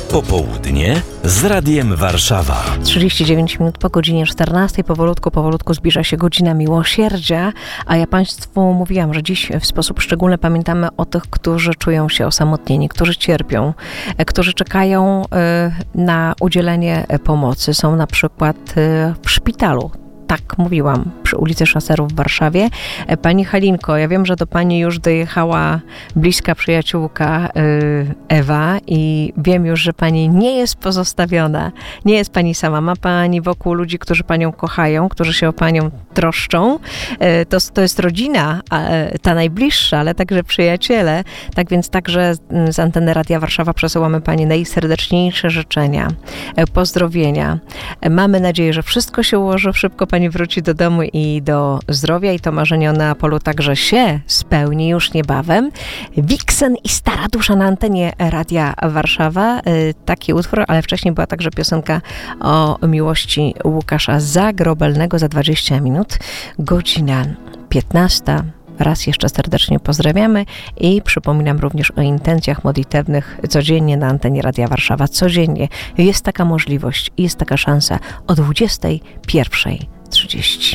Popołudnie z Radiem Warszawa. 39 minut po godzinie 14. Powolutku zbliża się godzina miłosierdzia, a ja Państwu mówiłam, że dziś w sposób szczególny pamiętamy o tych, którzy czują się osamotnieni, którzy cierpią, którzy czekają na udzielenie pomocy. Są na przykład w szpitalu. Tak, mówiłam, przy ulicy Szaserów w Warszawie. Pani Halinko, ja wiem, że do Pani już dojechała bliska przyjaciółka Ewa i wiem już, że Pani nie jest pozostawiona. Nie jest Pani sama. Ma Pani wokół ludzi, którzy Panią kochają, którzy się o Panią troszczą. To jest rodzina, ta najbliższa, ale także przyjaciele. Tak więc także z anteny Radia Warszawa przesyłamy Pani najserdeczniejsze życzenia, pozdrowienia. Mamy nadzieję, że wszystko się ułoży, szybko Pani wróci do domu i do zdrowia i to marzenie o Neapolu także się spełni już niebawem. Wiksen i Stara Dusza na antenie Radia Warszawa. Taki utwór, ale wcześniej była także piosenka o miłości Łukasza Zagrobelnego za 20 minut. Godzina 15. Raz jeszcze serdecznie pozdrawiamy i przypominam również o intencjach modlitewnych codziennie na antenie Radia Warszawa. Codziennie jest taka możliwość i jest taka szansa o 21:30.